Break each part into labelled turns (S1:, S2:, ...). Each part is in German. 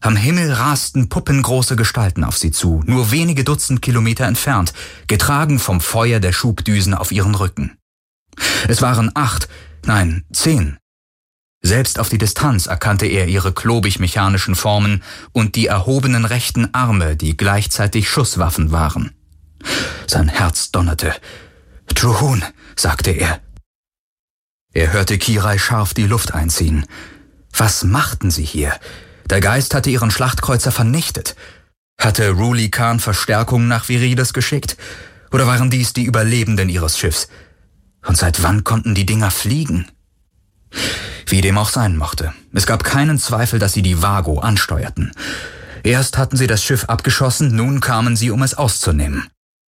S1: Am Himmel rasten puppengroße Gestalten auf sie zu, nur wenige Dutzend Kilometer entfernt, getragen vom Feuer der Schubdüsen auf ihren Rücken. Es waren 10. Selbst auf die Distanz erkannte er ihre klobig-mechanischen Formen und die erhobenen rechten Arme, die gleichzeitig Schusswaffen waren. Sein Herz donnerte. »Druhun«, sagte er. Er hörte Kirai scharf die Luft einziehen. Was machten sie hier? Der Geist hatte ihren Schlachtkreuzer vernichtet. Hatte Ruli Khan Verstärkung nach Virides geschickt? Oder waren dies die Überlebenden ihres Schiffs? Und seit wann konnten die Dinger fliegen? Wie dem auch sein mochte, es gab keinen Zweifel, dass sie die Vago ansteuerten. Erst hatten sie das Schiff abgeschossen, nun kamen sie, um es auszunehmen.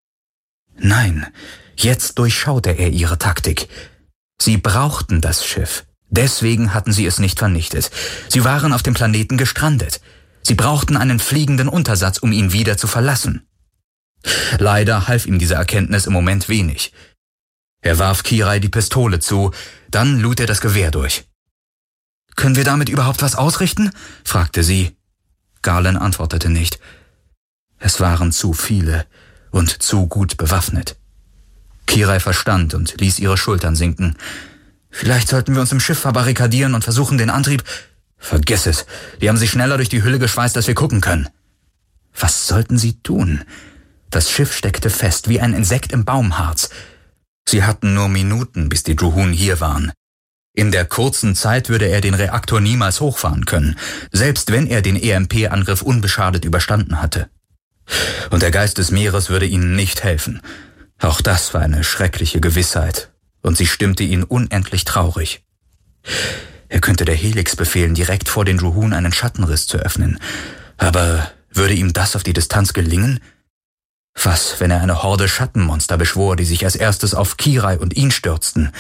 S1: Nein, jetzt durchschaute er ihre Taktik. Sie brauchten das Schiff. Deswegen hatten sie es nicht vernichtet. Sie waren auf dem Planeten gestrandet. Sie brauchten einen fliegenden Untersatz, um ihn wieder zu verlassen. Leider half ihm diese Erkenntnis im Moment wenig. Er warf Kirai die Pistole zu, dann lud er das Gewehr durch. »Können wir damit überhaupt was ausrichten?« fragte sie. Galen antwortete nicht. Es waren zu viele und zu gut bewaffnet. Kirai verstand und ließ ihre Schultern sinken. »Vielleicht sollten wir uns im Schiff verbarrikadieren und versuchen, den Antrieb...« »Vergiss es, die haben sich schneller durch die Hülle geschweißt, als wir gucken können.« Was sollten sie tun? Das Schiff steckte fest, wie ein Insekt im Baumharz. Sie hatten nur Minuten, bis die Druhun hier waren. In der kurzen Zeit würde er den Reaktor niemals hochfahren können, selbst wenn er den EMP-Angriff unbeschadet überstanden hatte. Und der Geist des Meeres würde ihnen nicht helfen. Auch das war eine schreckliche Gewissheit, und sie stimmte ihn unendlich traurig. Er könnte der Helix befehlen, direkt vor den Druhun einen Schattenriss zu öffnen. Aber würde ihm das auf die Distanz gelingen? Was, wenn er eine Horde Schattenmonster beschwor, die sich als erstes auf Kirai und ihn stürzten?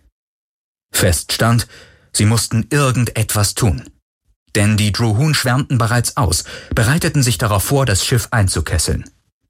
S1: Fest stand, sie mussten irgendetwas tun. Denn die Druhun schwärmten bereits aus, bereiteten sich darauf vor, das Schiff einzukesseln.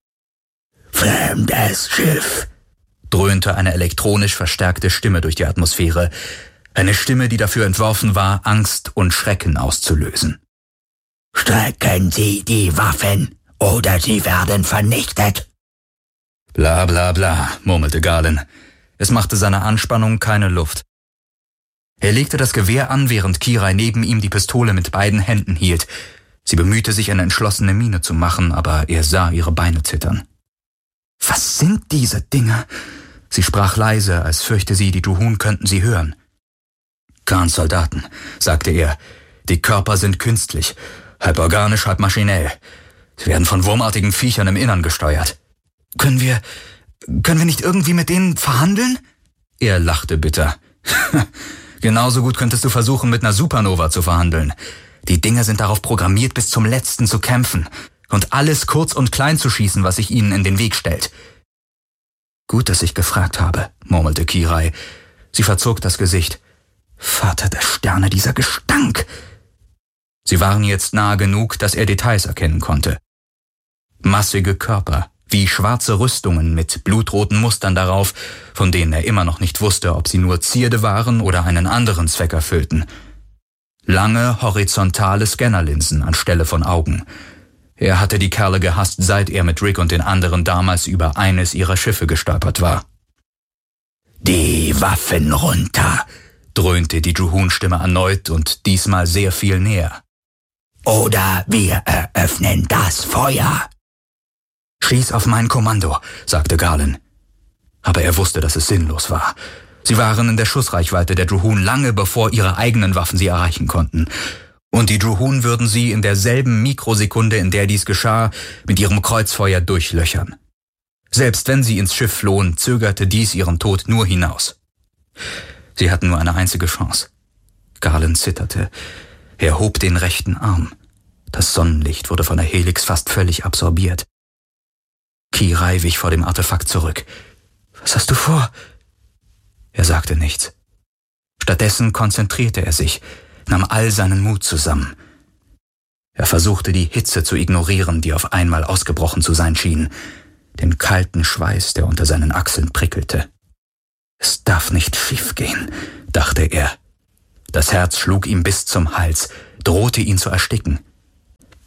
S1: »Fremdes Schiff«, dröhnte eine elektronisch verstärkte Stimme durch die Atmosphäre. Eine Stimme, die dafür entworfen war, Angst und Schrecken auszulösen. »Strecken Sie die Waffen, oder sie werden vernichtet.« »Bla bla bla«, murmelte Galen. Es machte seiner Anspannung keine Luft. Er legte das Gewehr an, während Kirai neben ihm die Pistole mit beiden Händen hielt. Sie bemühte sich, eine entschlossene Miene zu machen, aber er sah ihre Beine zittern. »Was sind diese Dinger?« Sie sprach leise, als fürchte sie, die Druhun könnten sie hören. »Khans Soldaten«, sagte er. »Die Körper sind künstlich, halb organisch, halb maschinell. Sie werden von wurmartigen Viechern im Innern gesteuert.« Können wir nicht irgendwie mit denen verhandeln?« Er lachte bitter. »Genauso gut könntest du versuchen, mit einer Supernova zu verhandeln. Die Dinger sind darauf programmiert, bis zum Letzten zu kämpfen und alles kurz und klein zu schießen, was sich ihnen in den Weg stellt.« »Gut, dass ich gefragt habe«, murmelte Kirai. Sie verzog das Gesicht. »Vater der Sterne, dieser Gestank!« Sie waren jetzt nahe genug, dass er Details erkennen konnte. Massige Körper, wie schwarze Rüstungen mit blutroten Mustern darauf, von denen er immer noch nicht wusste, ob sie nur Zierde waren oder einen anderen Zweck erfüllten. Lange, horizontale Scannerlinsen anstelle von Augen. Er hatte die Kerle gehasst, seit er mit Rick und den anderen damals über eines ihrer Schiffe gestolpert war. »Die Waffen runter«, dröhnte die Druhun-Stimme erneut und diesmal sehr viel näher. »Oder wir eröffnen das Feuer.« »Schieß auf mein Kommando«, sagte Galen. Aber er wusste, dass es sinnlos war. Sie waren in der Schussreichweite der Druhun lange bevor ihre eigenen Waffen sie erreichen konnten. Und die Druhun würden sie in derselben Mikrosekunde, in der dies geschah, mit ihrem Kreuzfeuer durchlöchern. Selbst wenn sie ins Schiff flohen, zögerte dies ihren Tod nur hinaus. Sie hatten nur eine einzige Chance. Galen zitterte. Er hob den rechten Arm. Das Sonnenlicht wurde von der Helix fast völlig absorbiert. Kirai wich vor dem Artefakt zurück. »Was hast du vor?« Er sagte nichts. Stattdessen konzentrierte er sich, nahm all seinen Mut zusammen. Er versuchte, die Hitze zu ignorieren, die auf einmal ausgebrochen zu sein schien, den kalten Schweiß, der unter seinen Achseln prickelte. »Es darf nicht schiefgehen«, dachte er. Das Herz schlug ihm bis zum Hals, drohte ihn zu ersticken.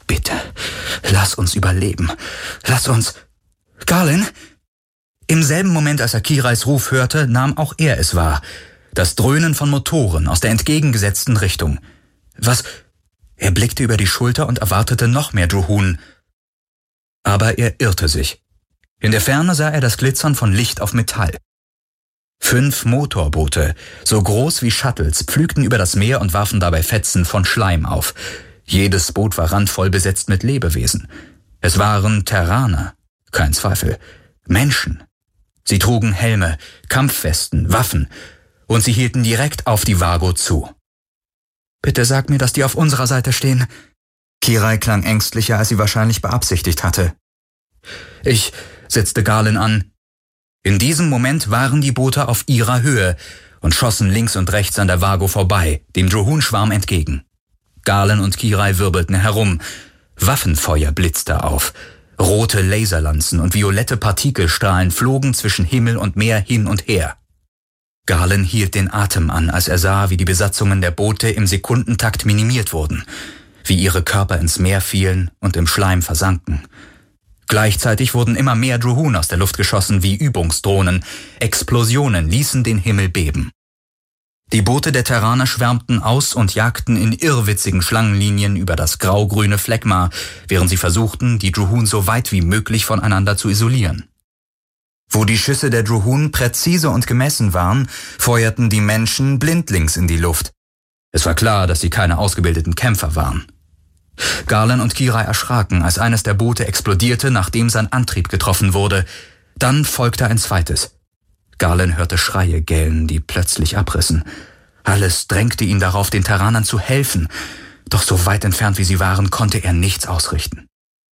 S1: Lass uns überleben. Lass uns... Garland? Im selben Moment, als er Kirais Ruf hörte, nahm auch er es wahr. Das Dröhnen von Motoren aus der entgegengesetzten Richtung. Was? Er blickte über die Schulter und erwartete noch mehr Drohun. Aber er irrte sich. In der Ferne sah er das Glitzern von Licht auf Metall. 5 Motorboote, so groß wie Shuttles, pflügten über das Meer und warfen dabei Fetzen von Schleim auf. Jedes Boot war randvoll besetzt mit Lebewesen. Es waren Terraner, kein Zweifel, Menschen. Sie trugen Helme, Kampfwesten, Waffen und sie hielten direkt auf die Vago zu. »Bitte sag mir, dass die auf unserer Seite stehen.« Kirai klang ängstlicher, als sie wahrscheinlich beabsichtigt hatte. »Ich«, setzte Garland an. In diesem Moment waren die Boote auf ihrer Höhe und schossen links und rechts an der Vago vorbei, dem Drohun-Schwarm entgegen. Garland und Kirai wirbelten herum. Waffenfeuer blitzte auf. Rote Laserlanzen und violette Partikelstrahlen flogen zwischen Himmel und Meer hin und her. Garland hielt den Atem an, als er sah, wie die Besatzungen der Boote im Sekundentakt minimiert wurden, wie ihre Körper ins Meer fielen und im Schleim versanken. Gleichzeitig wurden immer mehr Drohun aus der Luft geschossen wie Übungsdrohnen. Explosionen ließen den Himmel beben. Die Boote der Terraner schwärmten aus und jagten in irrwitzigen Schlangenlinien über das grau-grüne Phlegma, während sie versuchten, die Drohun so weit wie möglich voneinander zu isolieren. Wo die Schüsse der Drohun präzise und gemessen waren, feuerten die Menschen blindlings in die Luft. Es war klar, dass sie keine ausgebildeten Kämpfer waren. Garland und Kirai erschraken, als eines der Boote explodierte, nachdem sein Antrieb getroffen wurde. Dann folgte ein zweites. Garland hörte Schreie gellen, die plötzlich abrissen. Alles drängte ihn darauf, den Terranern zu helfen. Doch so weit entfernt wie sie waren, konnte er nichts ausrichten.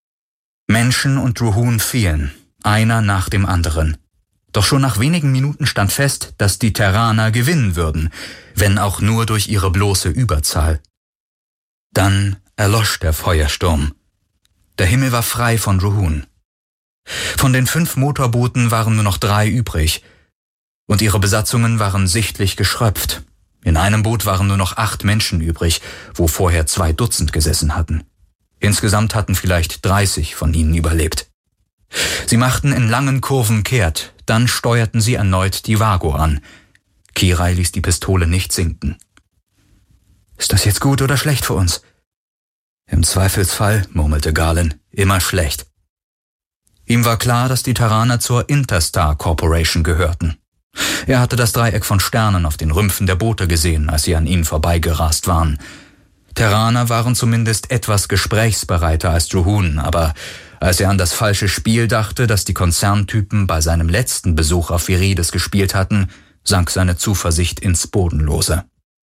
S1: Menschen und Drohun fielen, einer nach dem anderen. Doch schon nach wenigen Minuten stand fest, dass die Terraner gewinnen würden, wenn auch nur durch ihre bloße Überzahl. Dann erlosch der Feuersturm. Der Himmel war frei von Drohun. Von den 5 Motorbooten waren nur noch 3 übrig, und ihre Besatzungen waren sichtlich geschröpft. In einem Boot waren nur noch 8 Menschen übrig, wo vorher 2 Dutzend gesessen hatten. Insgesamt hatten vielleicht 30 von ihnen überlebt. Sie machten in langen Kurven kehrt, dann steuerten sie erneut die Vago an. Kirai ließ die Pistole nicht sinken. »Ist das jetzt gut oder schlecht für uns?« »Im Zweifelsfall«, murmelte Garland, »immer schlecht.« Ihm war klar, dass die Terraner zur Interstar Corporation gehörten. Er hatte das Dreieck von Sternen auf den Rümpfen der Boote gesehen, als sie an ihnen vorbeigerast waren. Terraner waren zumindest etwas gesprächsbereiter als Drohun, aber als er an das falsche Spiel dachte, das die Konzerntypen bei seinem letzten Besuch auf Virides gespielt hatten, sank seine Zuversicht ins Bodenlose.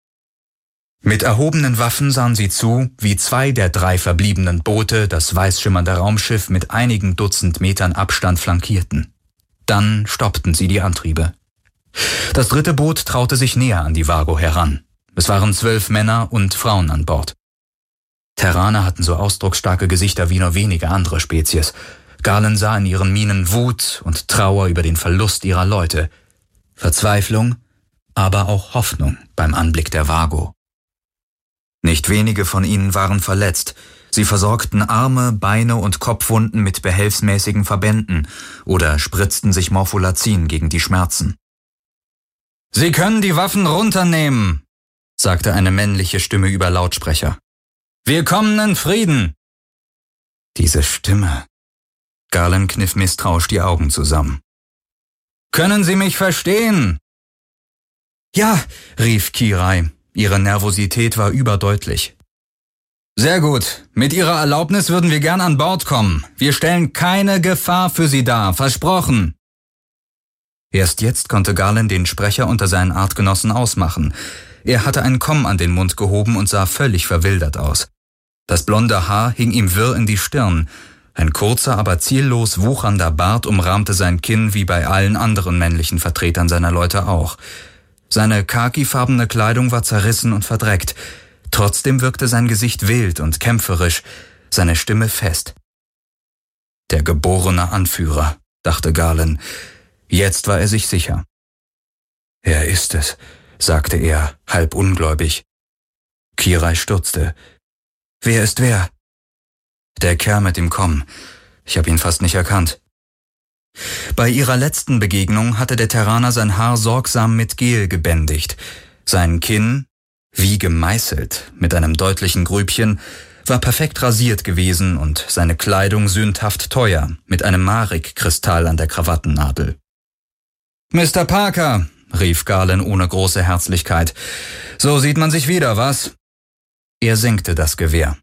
S1: Mit erhobenen Waffen sahen sie zu, wie 2 der 3 verbliebenen Boote das weißschimmernde Raumschiff mit einigen Dutzend Metern Abstand flankierten. Dann stoppten sie die Antriebe. Das 3. Boot traute sich näher an die Vago heran. Es waren 12 Männer und Frauen an Bord. Terraner hatten so ausdrucksstarke Gesichter wie nur wenige andere Spezies. Garland sah in ihren Mienen Wut und Trauer über den Verlust ihrer Leute, Verzweiflung, aber auch Hoffnung beim Anblick der Vago. Nicht wenige von ihnen waren verletzt. Sie versorgten Arme, Beine und Kopfwunden mit behelfsmäßigen Verbänden oder spritzten sich Morpholazin gegen die Schmerzen. »Sie können die Waffen runternehmen«, sagte eine männliche Stimme über Lautsprecher. »Wir kommen in Frieden.« Diese Stimme. Garland kniff misstrauisch die Augen zusammen. »Können Sie mich verstehen?« »Ja«, rief Kirai. Ihre Nervosität war überdeutlich. »Sehr gut. Mit Ihrer Erlaubnis würden wir gern an Bord kommen. Wir stellen keine Gefahr für Sie dar. Versprochen.« Erst jetzt konnte Garland den Sprecher unter seinen Artgenossen ausmachen. Er hatte einen Komm an den Mund gehoben und sah völlig verwildert aus. Das blonde Haar hing ihm wirr in die Stirn. Ein kurzer, aber ziellos wuchernder Bart umrahmte sein Kinn wie bei allen anderen männlichen Vertretern seiner Leute auch. Seine khakifarbene Kleidung war zerrissen und verdreckt. Trotzdem wirkte sein Gesicht wild und kämpferisch, seine Stimme fest. Der geborene Anführer, dachte Garland. Jetzt war er sich sicher. »Er ist es«, sagte er, halb ungläubig. Kirai stutzte. »Wer ist wer?« Der Kerl mit dem Komm. Ich habe ihn fast nicht erkannt. Bei ihrer letzten Begegnung hatte der Terraner sein Haar sorgsam mit Gel gebändigt. Sein Kinn, wie gemeißelt, mit einem deutlichen Grübchen, war perfekt rasiert gewesen und seine Kleidung sündhaft teuer, mit einem Marek-Kristall an der Krawattennadel. »Mr. Parker«, rief Garland ohne große Herzlichkeit, »so sieht man sich wieder, was?« Er senkte das Gewehr.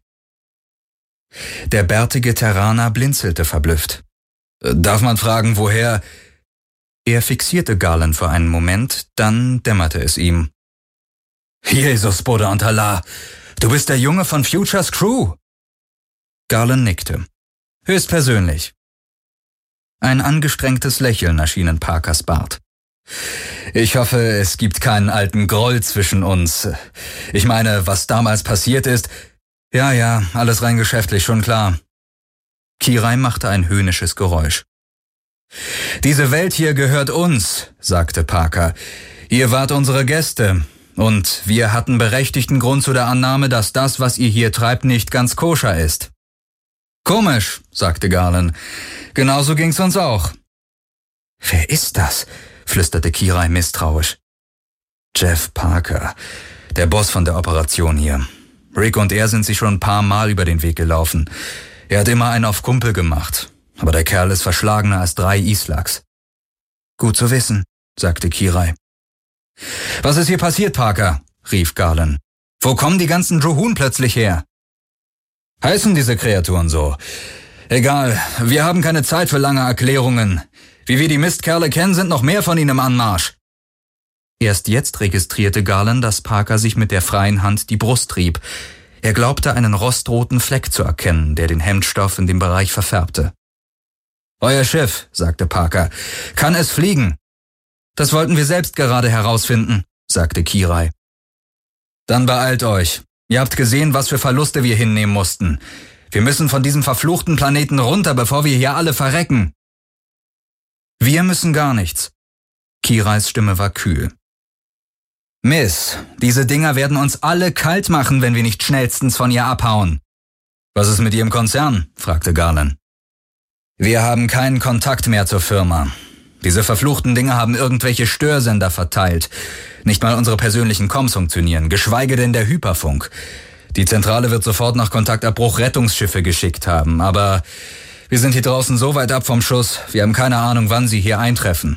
S1: Der bärtige Terraner blinzelte verblüfft. »Darf man fragen, woher?« Er fixierte Garland für einen Moment, dann dämmerte es ihm. »Jesus, Buddha und Allah, du bist der Junge von Futures Crew?« Garland nickte. »Höchstpersönlich.« Ein angestrengtes Lächeln erschien in Parkers Bart. »Ich hoffe, es gibt keinen alten Groll zwischen uns. Ich meine, was damals passiert ist...« »Ja, alles rein geschäftlich, schon klar.« Kirai machte ein höhnisches Geräusch. »Diese Welt hier gehört uns«, sagte Parker. »Ihr wart unsere Gäste. Und wir hatten berechtigten Grund zu der Annahme, dass das, was ihr hier treibt, nicht ganz koscher ist.« »Komisch«, sagte Garland. »Genauso ging's uns auch.« »Wer ist das?«, flüsterte Kirai misstrauisch. »Jeff Parker, der Boss von der Operation hier. Rick und er sind sich schon ein paar Mal über den Weg gelaufen. Er hat immer einen auf Kumpel gemacht, aber der Kerl ist verschlagener als 3 Islaks.« »Gut zu wissen«, sagte Kirai. »Was ist hier passiert, Parker?«, rief Garland. »Wo kommen die ganzen Johun plötzlich her?« »Heißen diese Kreaturen so? Egal, wir haben keine Zeit für lange Erklärungen. Wie wir die Mistkerle kennen, sind noch mehr von ihnen im Anmarsch.« Erst jetzt registrierte Garland, dass Parker sich mit der freien Hand die Brust rieb. Er glaubte, einen rostroten Fleck zu erkennen, der den Hemdstoff in dem Bereich verfärbte. »Euer Schiff«, sagte Parker, »kann es fliegen?« »Das wollten wir selbst gerade herausfinden«, sagte Kirai. »Dann beeilt euch. Ihr habt gesehen, was für Verluste wir hinnehmen mussten. Wir müssen von diesem verfluchten Planeten runter, bevor wir hier alle verrecken.« »Wir müssen gar nichts.« Kirais Stimme war kühl. »Miss, diese Dinger werden uns alle kalt machen, wenn wir nicht schnellstens von ihr abhauen.« »Was ist mit Ihrem Konzern?«, fragte Garland. »Wir haben keinen Kontakt mehr zur Firma. Diese verfluchten Dinger haben irgendwelche Störsender verteilt. Nicht mal unsere persönlichen Comms funktionieren, geschweige denn der Hyperfunk. Die Zentrale wird sofort nach Kontaktabbruch Rettungsschiffe geschickt haben, aber wir sind hier draußen so weit ab vom Schuss, wir haben keine Ahnung, wann sie hier eintreffen.«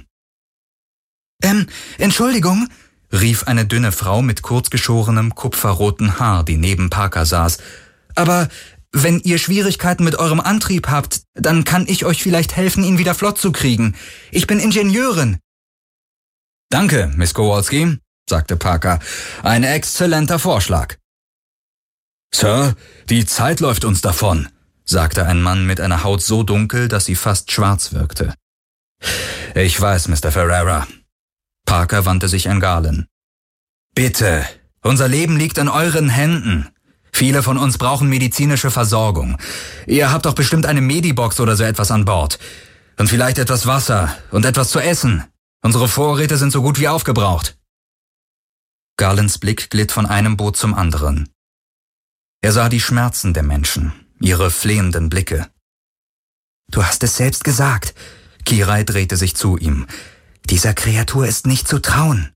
S1: Entschuldigung«, rief eine dünne Frau mit kurzgeschorenem, kupferroten Haar, die neben Parker saß. »Aber wenn ihr Schwierigkeiten mit eurem Antrieb habt, dann kann ich euch vielleicht helfen, ihn wieder flott zu kriegen. Ich bin Ingenieurin.« »Danke, Miss Kowalski«, sagte Parker. »Ein exzellenter Vorschlag.« »Sir, die Zeit läuft uns davon«, sagte ein Mann mit einer Haut so dunkel, dass sie fast schwarz wirkte. »Ich weiß, Mr. Ferreira.« Parker wandte sich an Garland. »Bitte, unser Leben liegt in euren Händen. Viele von uns brauchen medizinische Versorgung. Ihr habt doch bestimmt eine Medibox oder so etwas an Bord. Und vielleicht etwas Wasser und etwas zu essen. Unsere Vorräte sind so gut wie aufgebraucht.« Garlands Blick glitt von einem Boot zum anderen. Er sah die Schmerzen der Menschen, ihre flehenden Blicke. »Du hast es selbst gesagt.« Kirai drehte sich zu ihm. »Dieser Kreatur ist nicht zu trauen.«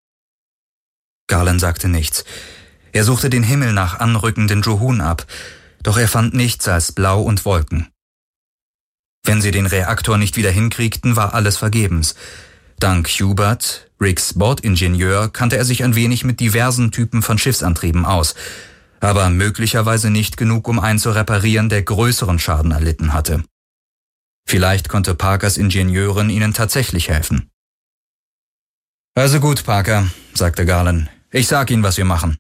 S1: Garland sagte nichts. Er suchte den Himmel nach anrückenden Johun ab, doch er fand nichts als Blau und Wolken. Wenn sie den Reaktor nicht wieder hinkriegten, war alles vergebens. Dank Hubert, Ricks Bordingenieur, kannte er sich ein wenig mit diversen Typen von Schiffsantrieben aus, aber möglicherweise nicht genug, um einen zu reparieren, der größeren Schaden erlitten hatte. Vielleicht konnte Parkers Ingenieurin ihnen tatsächlich helfen. »Also gut, Parker«, sagte Garland. »Ich sag Ihnen, was wir machen.«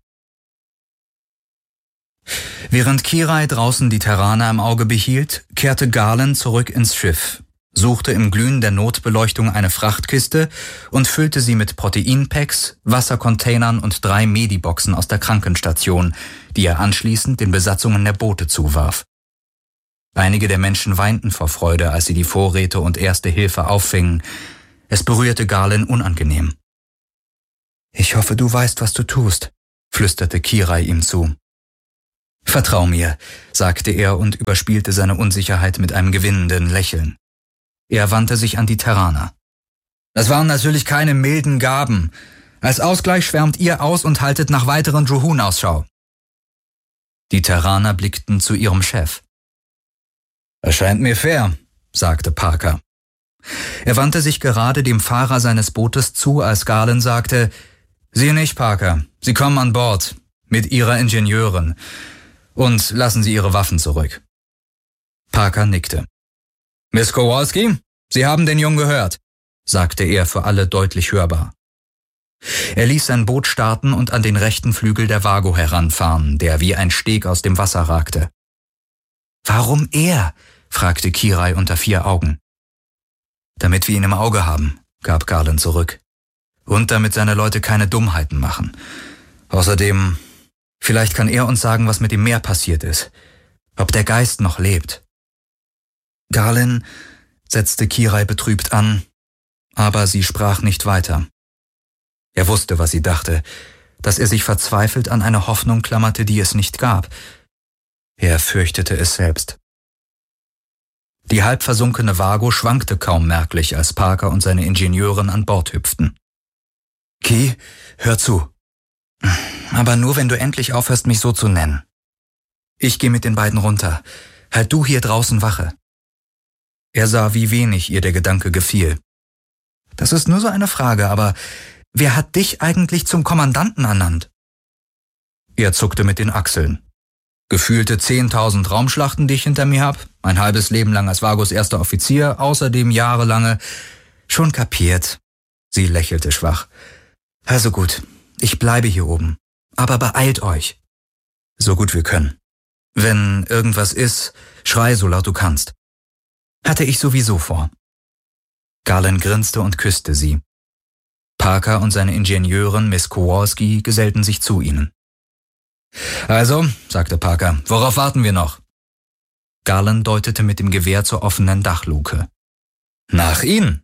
S1: Während Kirai draußen die Terraner im Auge behielt, kehrte Garland zurück ins Schiff, suchte im Glühen der Notbeleuchtung eine Frachtkiste und füllte sie mit Proteinpacks, Wassercontainern und 3 Mediboxen aus der Krankenstation, die er anschließend den Besatzungen der Boote zuwarf. Einige der Menschen weinten vor Freude, als sie die Vorräte und Erste Hilfe auffingen. Es berührte Garland unangenehm. »Ich hoffe, du weißt, was du tust«, flüsterte Kirai ihm zu. »Vertrau mir«, sagte er und überspielte seine Unsicherheit mit einem gewinnenden Lächeln. Er wandte sich an die Terraner. »Das waren natürlich keine milden Gaben. Als Ausgleich schwärmt ihr aus und haltet nach weiteren Juhun Ausschau.« Die Terraner blickten zu ihrem Chef. »Erscheint mir fair«, sagte Parker. Er wandte sich gerade dem Fahrer seines Bootes zu, als Garland sagte, »Sie nicht, Parker. Sie kommen an Bord. Mit Ihrer Ingenieurin. Und lassen Sie Ihre Waffen zurück.« Parker nickte. »Miss Kowalski, Sie haben den Jungen gehört«, sagte er für alle deutlich hörbar. Er ließ sein Boot starten und an den rechten Flügel der Vago heranfahren, der wie ein Steg aus dem Wasser ragte. »Warum er?« fragte Kirai unter 4 Augen. »Damit wir ihn im Auge haben«, gab Garland zurück. »Und damit seine Leute keine Dummheiten machen. Außerdem, vielleicht kann er uns sagen, was mit dem Meer passiert ist. Ob der Geist noch lebt.« »Garland«, setzte Kirai betrübt an, aber sie sprach nicht weiter. Er wusste, was sie dachte, dass er sich verzweifelt an eine Hoffnung klammerte, die es nicht gab. Er fürchtete es selbst. Die halb versunkene Vago schwankte kaum merklich, als Parker und seine Ingenieurin an Bord hüpften. »Ki, hör zu. Aber nur, wenn du endlich aufhörst, mich so zu nennen. Ich gehe mit den beiden runter. Halt du hier draußen Wache.« Er sah, wie wenig ihr der Gedanke gefiel. »Das ist nur so eine Frage, aber wer hat dich eigentlich zum Kommandanten ernannt?« Er zuckte mit den Achseln. »Gefühlte 10.000 Raumschlachten, die ich hinter mir hab, mein halbes Leben lang als Vagos erster Offizier, außerdem jahrelange...« »Schon kapiert«, sie lächelte schwach. »Also gut, ich bleibe hier oben, aber beeilt euch.« »So gut wir können. Wenn irgendwas ist, schrei so laut du kannst.« »Hatte ich sowieso vor.« Garland grinste und küsste sie. Parker und seine Ingenieurin Miss Kowalski gesellten sich zu ihnen. »Also«, sagte Parker, »worauf warten wir noch?« Garland deutete mit dem Gewehr zur offenen Dachluke. »Nach Ihnen!«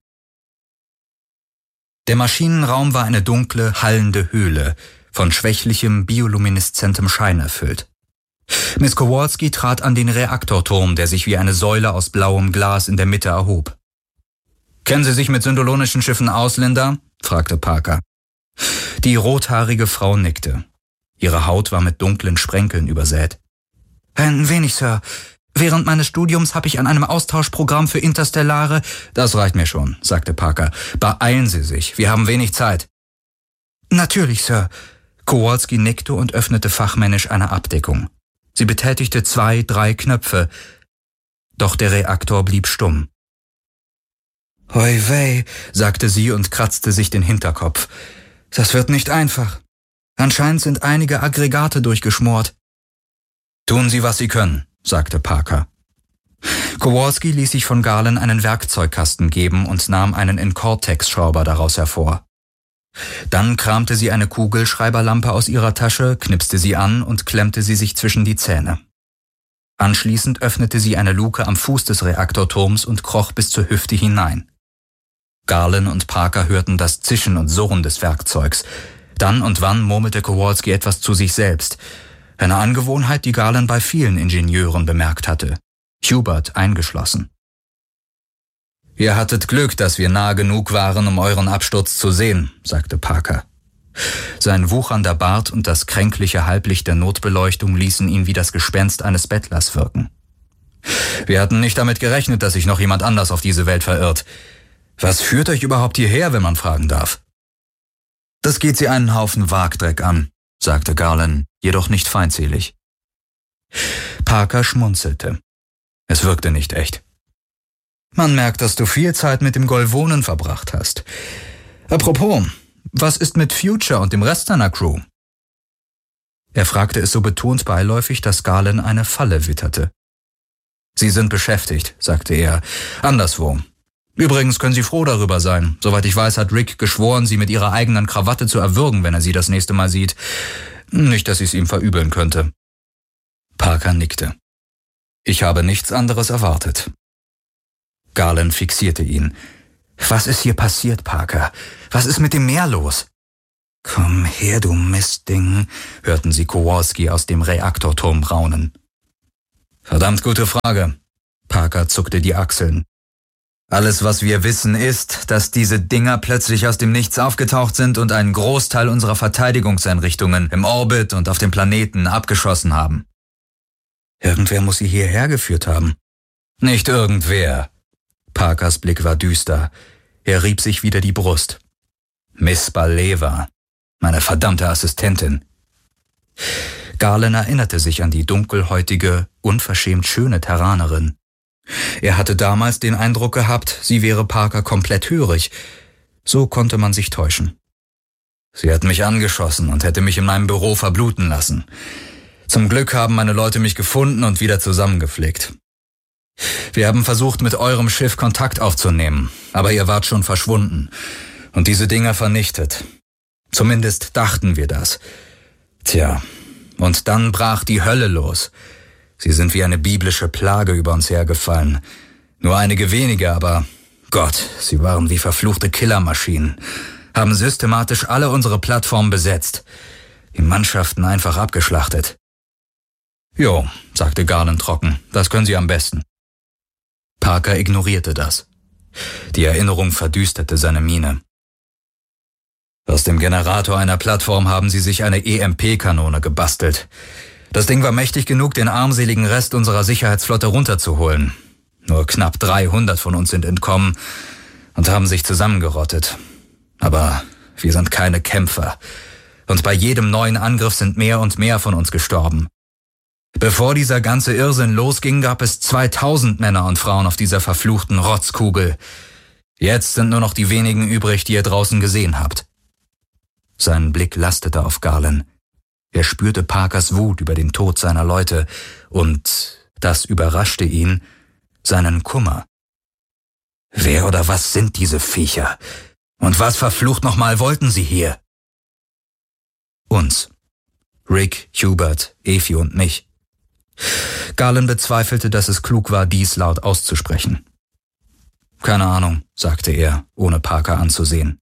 S1: Der Maschinenraum war eine dunkle, hallende Höhle, von schwächlichem, biolumineszentem Schein erfüllt. Miss Kowalski trat an den Reaktorturm, der sich wie eine Säule aus blauem Glas in der Mitte erhob. »Kennen Sie sich mit syndolonischen Schiffen aus, Linda?« fragte Parker. Die rothaarige Frau nickte. Ihre Haut war mit dunklen Sprenkeln übersät. »Ein wenig, Sir. Während meines Studiums habe ich an einem Austauschprogramm für interstellare...« »Das reicht mir schon«, sagte Parker. »Beeilen Sie sich, wir haben wenig Zeit.« »Natürlich, Sir.« Kowalski nickte und öffnete fachmännisch eine Abdeckung. Sie betätigte 2, 3 Knöpfe. Doch der Reaktor blieb stumm. »Oi wei«, sagte sie und kratzte sich den Hinterkopf. »Das wird nicht einfach. Anscheinend sind einige Aggregate durchgeschmort.« »Tun Sie, was Sie können«, sagte Parker. Kowalski ließ sich von Garland einen Werkzeugkasten geben und nahm einen In-Cortex-Schrauber daraus hervor. Dann kramte sie eine Kugelschreiberlampe aus ihrer Tasche, knipste sie an und klemmte sie sich zwischen die Zähne. Anschließend öffnete sie eine Luke am Fuß des Reaktorturms und kroch bis zur Hüfte hinein. Garland und Parker hörten das Zischen und Surren des Werkzeugs. Dann und wann murmelte Kowalski etwas zu sich selbst. Eine Angewohnheit, die Garland bei vielen Ingenieuren bemerkt hatte. Hubert eingeschlossen. »Ihr hattet Glück, dass wir nah genug waren, um euren Absturz zu sehen«, sagte Parker. Sein wuchernder Bart und das kränkliche Halblicht der Notbeleuchtung ließen ihn wie das Gespenst eines Bettlers wirken. »Wir hatten nicht damit gerechnet, dass sich noch jemand anders auf diese Welt verirrt. Was führt euch überhaupt hierher, wenn man fragen darf?« »Das geht Sie einen Haufen Wagdreck an«, sagte Garland, jedoch nicht feindselig. Parker schmunzelte. Es wirkte nicht echt. »Man merkt, dass du viel Zeit mit dem Golvonen verbracht hast. Apropos, was ist mit Future und dem Rest deiner Crew?« Er fragte es so betont beiläufig, dass Garland eine Falle witterte. »Sie sind beschäftigt«, sagte er, »anderswo. Übrigens können Sie froh darüber sein. Soweit ich weiß, hat Rick geschworen, Sie mit Ihrer eigenen Krawatte zu erwürgen, wenn er Sie das nächste Mal sieht. Nicht, dass ich es ihm verübeln könnte.« Parker nickte. »Ich habe nichts anderes erwartet.« Garland fixierte ihn. »Was ist hier passiert, Parker? Was ist mit dem Meer los?« »Komm her, du Mistding«, hörten sie Kowalski aus dem Reaktorturm raunen. »Verdammt gute Frage.« Parker zuckte die Achseln. »Alles, was wir wissen, ist, dass diese Dinger plötzlich aus dem Nichts aufgetaucht sind und einen Großteil unserer Verteidigungseinrichtungen im Orbit und auf dem Planeten abgeschossen haben.« »Irgendwer muss sie hierher geführt haben.« »Nicht irgendwer.« Parkers Blick war düster. Er rieb sich wieder die Brust. »Miss Baleva, meine verdammte Assistentin.« Garland erinnerte sich an die dunkelhäutige, unverschämt schöne Terranerin. Er hatte damals den Eindruck gehabt, sie wäre Parker komplett hörig. So konnte man sich täuschen. »Sie hat mich angeschossen und hätte mich in meinem Büro verbluten lassen. Zum Glück haben meine Leute mich gefunden und wieder zusammengeflickt. Wir haben versucht, mit eurem Schiff Kontakt aufzunehmen, aber ihr wart schon verschwunden und diese Dinger vernichtet. Zumindest dachten wir das. Tja, und dann brach die Hölle los. Sie sind wie eine biblische Plage über uns hergefallen. Nur einige wenige, aber Gott, sie waren wie verfluchte Killermaschinen, haben systematisch alle unsere Plattformen besetzt, die Mannschaften einfach abgeschlachtet.« »Jo«, sagte Garland trocken, »das können Sie am besten.« Parker ignorierte das. Die Erinnerung verdüsterte seine Miene. »Aus dem Generator einer Plattform haben sie sich eine EMP-Kanone gebastelt. Das Ding war mächtig genug, den armseligen Rest unserer Sicherheitsflotte runterzuholen. Nur knapp 300 von uns sind entkommen und haben sich zusammengerottet. Aber wir sind keine Kämpfer. Und bei jedem neuen Angriff sind mehr und mehr von uns gestorben. Bevor dieser ganze Irrsinn losging, gab es 2000 Männer und Frauen auf dieser verfluchten Rotzkugel. Jetzt sind nur noch die wenigen übrig, die ihr draußen gesehen habt.« Sein Blick lastete auf Garland. Er spürte Parkers Wut über den Tod seiner Leute und, das überraschte ihn, seinen Kummer. Wer oder was sind diese Viecher? Und was verflucht nochmal wollten sie hier? Uns. Rick, Hubert, Efi und mich. Garland bezweifelte, dass es klug war, dies laut auszusprechen. »Keine Ahnung«, sagte er, ohne Parker anzusehen.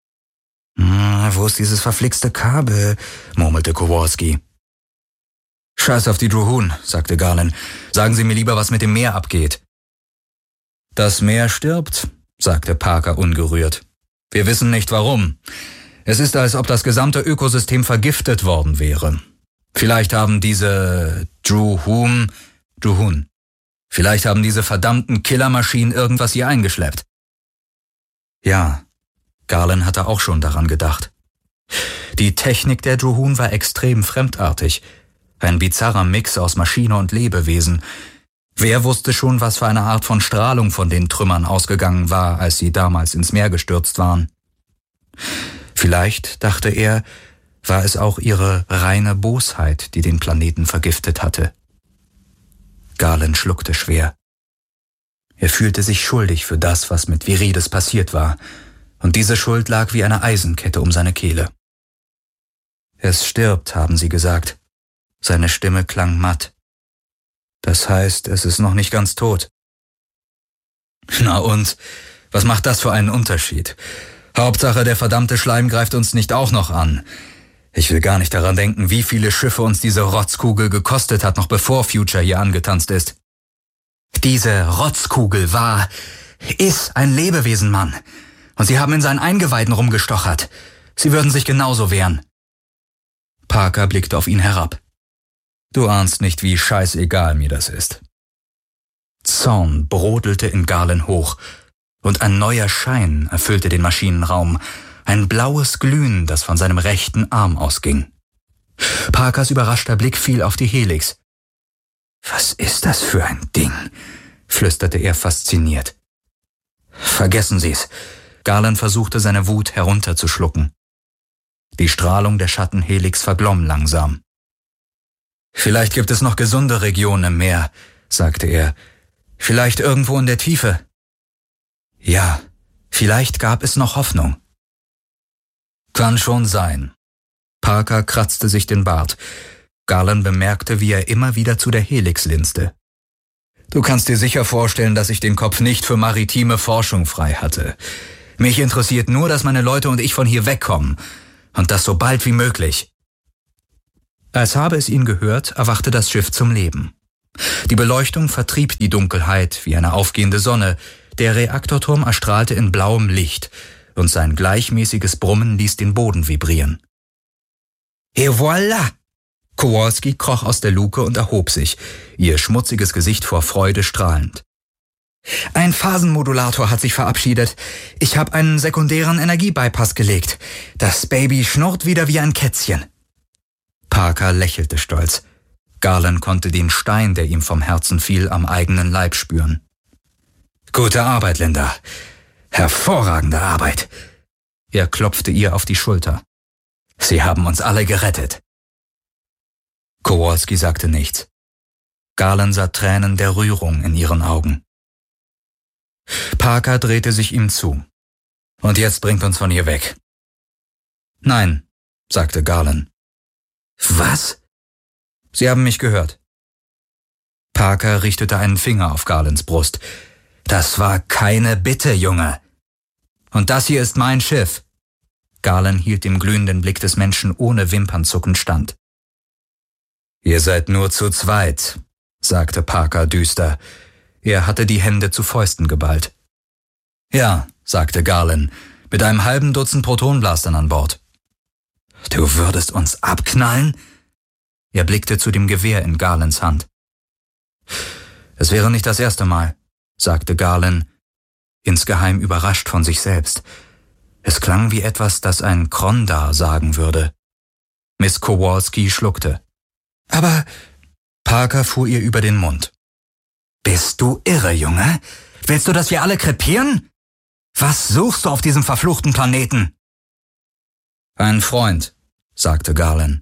S1: »Wo ist dieses verflixte Kabel?«, murmelte Kowalski. »Scheiß auf die Drohun«, sagte Garland. »Sagen Sie mir lieber, was mit dem Meer abgeht.« »Das Meer stirbt«, sagte Parker ungerührt. »Wir wissen nicht warum. Es ist, als ob das gesamte Ökosystem vergiftet worden wäre. Vielleicht haben diese Drohun, vielleicht haben diese verdammten Killermaschinen irgendwas hier eingeschleppt.« Ja, Garland hatte auch schon daran gedacht. Die Technik der Drohun war extrem fremdartig. Ein bizarrer Mix aus Maschine und Lebewesen. Wer wusste schon, was für eine Art von Strahlung von den Trümmern ausgegangen war, als sie damals ins Meer gestürzt waren? Vielleicht, dachte er, war es auch ihre reine Bosheit, die den Planeten vergiftet hatte. Garland schluckte schwer. Er fühlte sich schuldig für das, was mit Virides passiert war, und diese Schuld lag wie eine Eisenkette um seine Kehle. »Es stirbt«, haben sie gesagt. Seine Stimme klang matt. »Das heißt, es ist noch nicht ganz tot.« »Na und? Was macht das für einen Unterschied? Hauptsache, der verdammte Schleim greift uns nicht auch noch an. Ich will gar nicht daran denken, wie viele Schiffe uns diese Rotzkugel gekostet hat, noch bevor Future hier angetanzt ist.« »Diese Rotzkugel ist ein Lebewesen, Mann. Und sie haben in seinen Eingeweiden rumgestochert. Sie würden sich genauso wehren.« Parker blickte auf ihn herab. »Du ahnst nicht, wie scheißegal mir das ist.« Zorn brodelte in Garland hoch, und ein neuer Schein erfüllte den Maschinenraum, ein blaues Glühen, das von seinem rechten Arm ausging. Parkers überraschter Blick fiel auf die Helix. »Was ist das für ein Ding?«, flüsterte er fasziniert. »Vergessen Sie's.« Garland versuchte, seine Wut herunterzuschlucken. Die Strahlung der Schattenhelix verglomm langsam. »Vielleicht gibt es noch gesunde Regionen im Meer«, sagte er. »Vielleicht irgendwo in der Tiefe.« Ja, vielleicht gab es noch Hoffnung. »Kann schon sein.« Parker kratzte sich den Bart. Garland bemerkte, wie er immer wieder zu der Helix linste. »Du kannst dir sicher vorstellen, dass ich den Kopf nicht für maritime Forschung frei hatte. Mich interessiert nur, dass meine Leute und ich von hier wegkommen. Und das so bald wie möglich. Als habe es ihn gehört, erwachte das Schiff zum Leben. Die Beleuchtung vertrieb die Dunkelheit wie eine aufgehende Sonne, der Reaktorturm erstrahlte in blauem Licht, und sein gleichmäßiges Brummen ließ den Boden vibrieren. Et voilà! Kowalski kroch aus der Luke und erhob sich, ihr schmutziges Gesicht vor Freude strahlend. Ein Phasenmodulator hat sich verabschiedet. Ich habe einen sekundären Energiebypass gelegt. Das Baby schnurrt wieder wie ein Kätzchen. Parker lächelte stolz. Garland konnte den Stein, der ihm vom Herzen fiel, am eigenen Leib spüren. Gute Arbeit, Linda. Hervorragende Arbeit. Er klopfte ihr auf die Schulter. Sie haben uns alle gerettet. Kowalski sagte nichts. Garland sah Tränen der Rührung in ihren Augen. Parker drehte sich ihm zu. Und jetzt bringt uns von hier weg. Nein, sagte Garland. Was? Sie haben mich gehört. Parker richtete einen Finger auf Garlands Brust. Das war keine Bitte, Junge. Und das hier ist mein Schiff. Garland hielt dem glühenden Blick des Menschen ohne Wimpernzucken stand. Ihr seid nur zu zweit, sagte Parker düster. Er hatte die Hände zu Fäusten geballt. Ja, sagte Garland, mit einem halben Dutzend Protonblastern an Bord. Du würdest uns abknallen? Er blickte zu dem Gewehr in Garlands Hand. Es wäre nicht das erste Mal, sagte Garland, insgeheim überrascht von sich selbst. Es klang wie etwas, das ein Krondar sagen würde. Miss Kowalski schluckte. Aber Parker fuhr ihr über den Mund. Bist du irre, Junge? Willst du, dass wir alle krepieren? Was suchst du auf diesem verfluchten Planeten? Ein Freund, sagte Garland.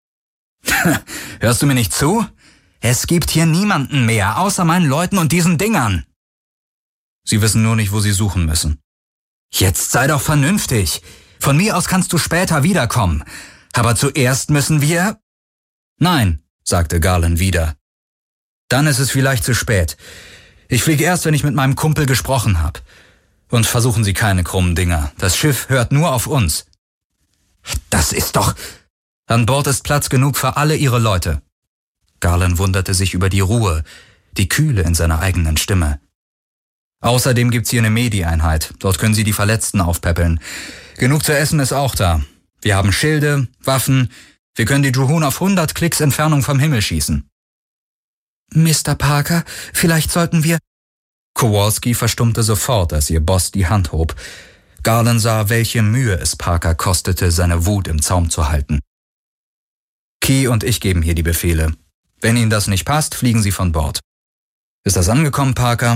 S1: Hörst du mir nicht zu? Es gibt hier niemanden mehr, außer meinen Leuten und diesen Dingern. Sie wissen nur nicht, wo sie suchen müssen. Jetzt sei doch vernünftig. Von mir aus kannst du später wiederkommen. Aber zuerst müssen wir... Nein, sagte Garland wieder. Dann ist es vielleicht zu spät. Ich fliege erst, wenn ich mit meinem Kumpel gesprochen habe. Und versuchen Sie keine krummen Dinger. Das Schiff hört nur auf uns. Das ist doch... An Bord ist Platz genug für alle Ihre Leute. Garland wunderte sich über die Ruhe, die Kühle in seiner eigenen Stimme. Außerdem gibt's hier eine Medi-Einheit. Dort können Sie die Verletzten aufpäppeln. Genug zu essen ist auch da. Wir haben Schilde, Waffen. Wir können die Juhun auf 100 Klicks Entfernung vom Himmel schießen. Mr. Parker, vielleicht sollten wir... Kowalski verstummte sofort, als ihr Boss die Hand hob. Garland sah, welche Mühe es Parker kostete, seine Wut im Zaum zu halten. Key und ich geben hier die Befehle. Wenn Ihnen das nicht passt, fliegen Sie von Bord. Ist das angekommen, Parker?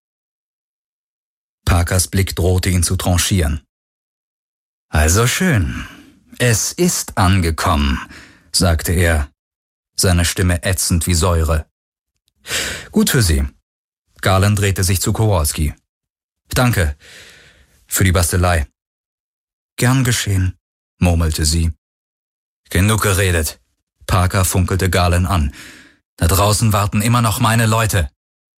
S1: Parkers Blick drohte ihn zu tranchieren. Also schön. Es ist angekommen, sagte er, seine Stimme ätzend wie Säure. Gut für Sie. Garland drehte sich zu Kowalski. Danke für die Bastelei. Gern geschehen, murmelte sie. Genug geredet. Parker funkelte Garland an. Da draußen warten immer noch meine Leute.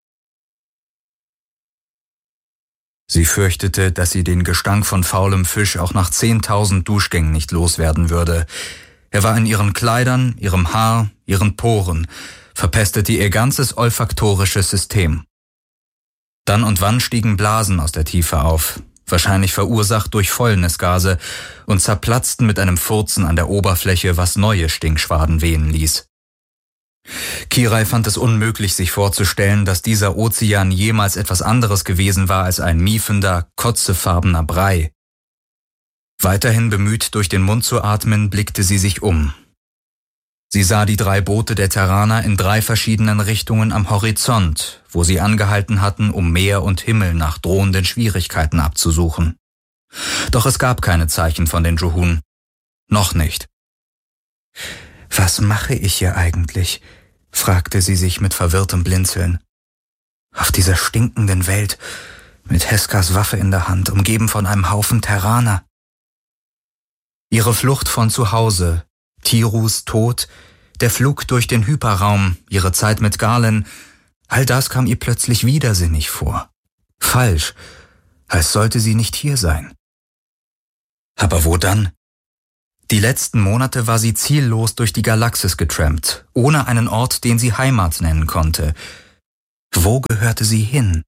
S1: Sie fürchtete, dass sie den Gestank von faulem Fisch auch nach 10.000 Duschgängen nicht loswerden würde. Er war in ihren Kleidern, ihrem Haar, ihren Poren, verpestete ihr ganzes olfaktorisches System. Dann und wann stiegen Blasen aus der Tiefe auf, wahrscheinlich verursacht durch Fäulnisgase, und zerplatzten mit einem Furzen an der Oberfläche, was neue Stinkschwaden wehen ließ. Kirai fand es unmöglich, sich vorzustellen, dass dieser Ozean jemals etwas anderes gewesen war als ein miefender, kotzefarbener Brei. Weiterhin bemüht, durch den Mund zu atmen, blickte sie sich um. Sie sah die 3 Boote der Terraner in 3 verschiedenen Richtungen am Horizont, wo sie angehalten hatten, um Meer und Himmel nach drohenden Schwierigkeiten abzusuchen. Doch es gab keine Zeichen von den Juhun. Noch nicht. Was mache ich hier eigentlich? Fragte sie sich mit verwirrtem Blinzeln. Auf dieser stinkenden Welt, mit Heskas Waffe in der Hand, umgeben von einem Haufen Terraner. Ihre Flucht von zu Hause, Tirus Tod, der Flug durch den Hyperraum, ihre Zeit mit Garland, all das kam ihr plötzlich widersinnig vor. Falsch, als sollte sie nicht hier sein. Aber wo dann? Die letzten Monate war sie ziellos durch die Galaxis getrampt, ohne einen Ort, den sie Heimat nennen konnte. Wo gehörte sie hin?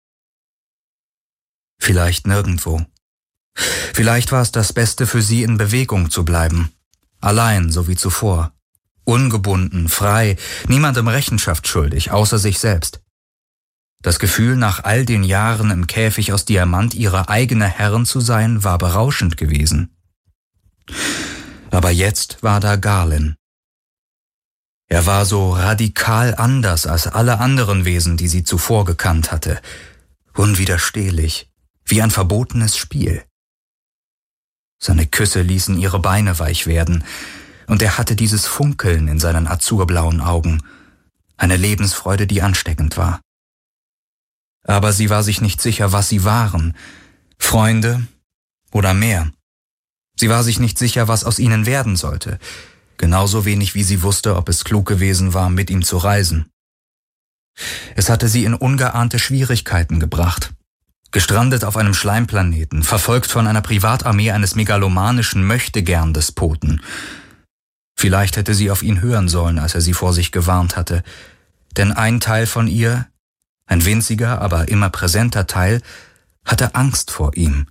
S1: Vielleicht nirgendwo. Vielleicht war es das Beste für sie, in Bewegung zu bleiben. Allein, so wie zuvor. Ungebunden, frei, niemandem Rechenschaft schuldig, außer sich selbst. Das Gefühl, nach all den Jahren im Käfig aus Diamant ihre eigene Herrin zu sein, war berauschend gewesen. Aber jetzt war da Garlin. Er war so radikal anders als alle anderen Wesen, die sie zuvor gekannt hatte. Unwiderstehlich, wie ein verbotenes Spiel. Seine Küsse ließen ihre Beine weich werden, und er hatte dieses Funkeln in seinen azurblauen Augen, eine Lebensfreude, die ansteckend war. Aber sie war sich nicht sicher, was sie waren, Freunde oder mehr. Sie war sich nicht sicher, was aus ihnen werden sollte, genauso wenig wie sie wusste, ob es klug gewesen war, mit ihm zu reisen. Es hatte sie in ungeahnte Schwierigkeiten gebracht. Gestrandet auf einem Schleimplaneten, verfolgt von einer Privatarmee eines megalomanischen Möchtegern-Despoten. Vielleicht hätte sie auf ihn hören sollen, als er sie vor sich gewarnt hatte, denn ein Teil von ihr, ein winziger, aber immer präsenter Teil, hatte Angst vor ihm.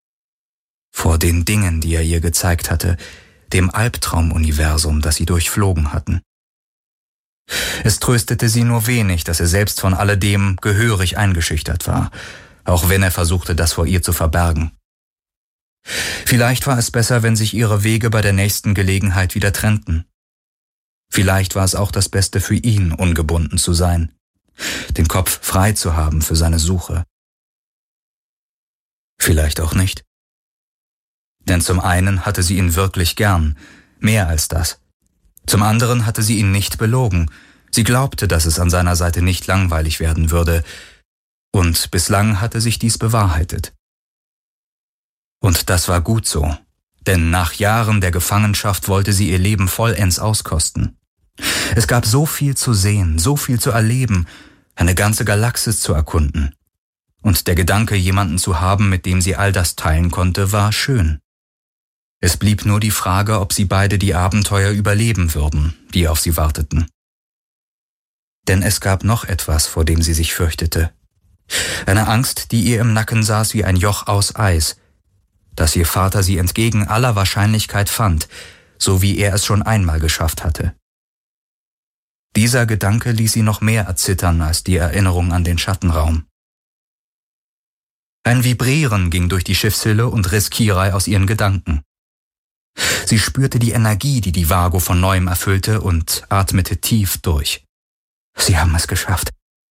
S1: Vor den Dingen, die er ihr gezeigt hatte, dem Albtraumuniversum, das sie durchflogen hatten. Es tröstete sie nur wenig, dass er selbst von alledem gehörig eingeschüchtert war, auch wenn er versuchte, das vor ihr zu verbergen. Vielleicht war es besser, wenn sich ihre Wege bei der nächsten Gelegenheit wieder trennten. Vielleicht war es auch das Beste für ihn, ungebunden zu sein, den Kopf frei zu haben für seine Suche. Vielleicht auch nicht. Denn zum einen hatte sie ihn wirklich gern, mehr als das. Zum anderen hatte sie ihn nicht belogen. Sie glaubte, dass es an seiner Seite nicht langweilig werden würde. Und bislang hatte sich dies bewahrheitet. Und das war gut so, denn nach Jahren der Gefangenschaft wollte sie ihr Leben vollends auskosten. Es gab so viel zu sehen, so viel zu erleben, eine ganze Galaxis zu erkunden. Und der Gedanke, jemanden zu haben, mit dem sie all das teilen konnte, war schön. Es blieb nur die Frage, ob sie beide die Abenteuer überleben würden, die auf sie warteten. Denn es gab noch etwas, vor dem sie sich fürchtete. Eine Angst, die ihr im Nacken saß wie ein Joch aus Eis, dass ihr Vater sie entgegen aller Wahrscheinlichkeit fand, so wie er es schon einmal geschafft hatte. Dieser Gedanke ließ sie noch mehr erzittern als die Erinnerung an den Schattenraum. Ein Vibrieren ging durch die Schiffshülle und riss Kirai aus ihren Gedanken. Sie spürte die Energie, die die Vago von Neuem erfüllte, und atmete tief durch. Sie haben es geschafft.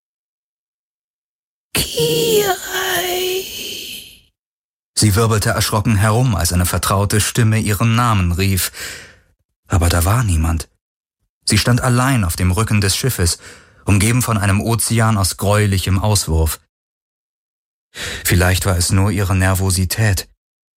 S2: Kirai!
S1: Sie wirbelte erschrocken herum, als eine vertraute Stimme ihren Namen rief. Aber da war niemand. Sie stand allein auf dem Rücken des Schiffes, umgeben von einem Ozean aus gräulichem Auswurf. Vielleicht war es nur ihre Nervosität.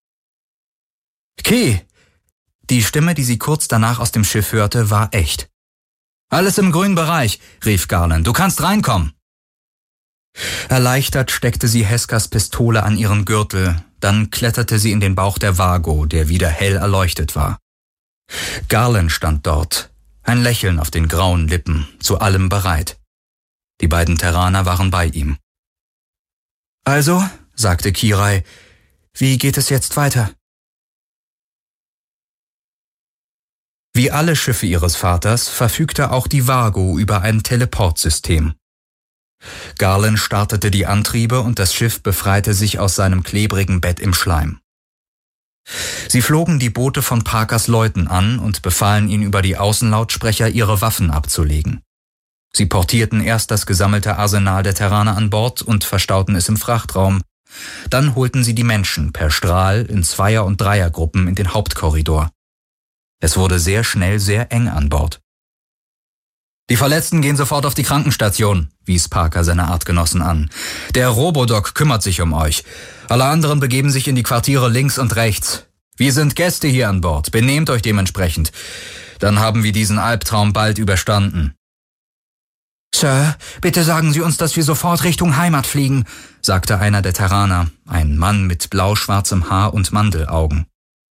S1: Ki! Die Stimme, die sie kurz danach aus dem Schiff hörte, war echt. »Alles im grünen Bereich«, rief Garlin. »Du kannst reinkommen.« Erleichtert steckte sie Heskas Pistole an ihren Gürtel, dann kletterte sie in den Bauch der Vago, der wieder hell erleuchtet war. Garlin stand dort, ein Lächeln auf den grauen Lippen, zu allem bereit. Die beiden Terraner waren bei ihm. »Also«, sagte Kirai, »wie geht es jetzt weiter?« Wie alle Schiffe ihres Vaters verfügte auch die Vago über ein Teleportsystem. Garlin startete die Antriebe und das Schiff befreite sich aus seinem klebrigen Bett im Schleim. Sie flogen die Boote von Parkers Leuten an und befahlen ihnen über die Außenlautsprecher, ihre Waffen abzulegen. Sie portierten erst das gesammelte Arsenal der Terraner an Bord und verstauten es im Frachtraum. Dann holten sie die Menschen per Strahl in Zweier- und Dreiergruppen in den Hauptkorridor. Es wurde sehr schnell sehr eng an Bord. »Die Verletzten gehen sofort auf die Krankenstation«, wies Parker seine Artgenossen an. »Der Robodoc kümmert sich um euch. Alle anderen begeben sich in die Quartiere links und rechts. Wir sind Gäste hier an Bord. Benehmt euch dementsprechend. Dann haben wir diesen Albtraum bald überstanden.«
S2: »Sir, bitte sagen Sie uns, dass wir sofort Richtung Heimat fliegen«,
S1: sagte einer der Terraner, ein Mann mit blau-schwarzem Haar und Mandelaugen.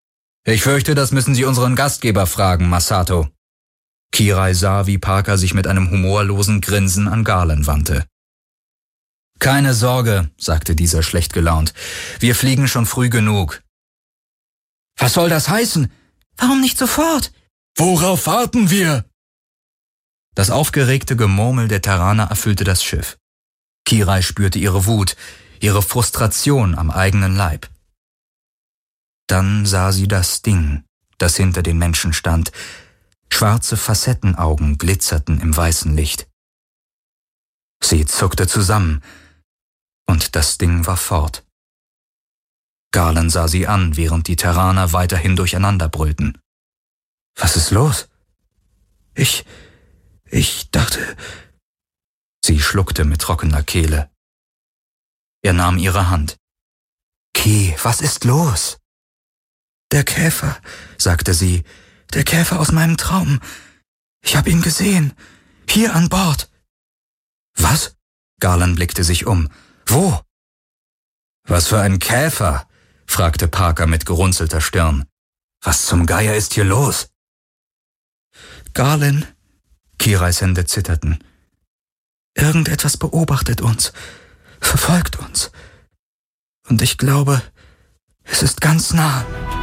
S1: Ich fürchte, das müssen Sie unseren Gastgeber fragen, Masato. Kirai sah, wie Parker sich mit einem humorlosen Grinsen an Garland wandte. »Keine Sorge«, sagte dieser schlecht gelaunt. »Wir fliegen schon früh genug.«
S2: »Was soll das heißen? Warum nicht sofort?«
S1: »Worauf warten wir?« Das aufgeregte Gemurmel der Terraner erfüllte das Schiff. Kirai spürte ihre Wut, ihre Frustration am eigenen Leib. Dann sah sie das Ding, das hinter den Menschen stand. Schwarze Facettenaugen glitzerten im weißen Licht. Sie zuckte zusammen, und das Ding war fort. Garland sah sie an, während die Terraner weiterhin durcheinander brüllten. »Was ist los?« Ich dachte...« Sie schluckte mit trockener Kehle. Er nahm ihre Hand. »Ki, was ist los?« »Der Käfer«, sagte sie, »der Käfer aus meinem Traum. Ich habe ihn gesehen, hier an Bord.« »Was?« Garland blickte sich um. »Wo?« »Was für ein Käfer?« fragte Parker mit gerunzelter Stirn. »Was zum Geier ist hier los?« »Garland«, Kirais Hände zitterten. »Irgendetwas beobachtet uns, verfolgt uns. Und ich glaube, es ist ganz nah.«